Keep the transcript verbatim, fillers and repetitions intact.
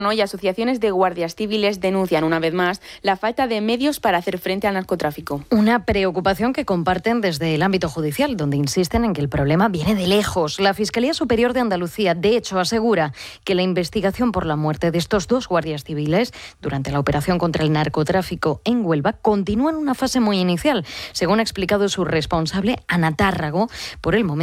y asociaciones de guardias civiles denuncian una vez más la falta de medios para hacer frente al narcotráfico. Una preocupación que comparten desde el ámbito judicial, donde insisten en que el problema viene de lejos. La Fiscalía Superior de Andalucía, de hecho, asegura que la investigación por la muerte de estos dos guardias civiles durante la operación contra el narcotráfico en Huelva continúa en una fase muy inicial, según ha explicado su responsable, Ana Tárrago. Por el momento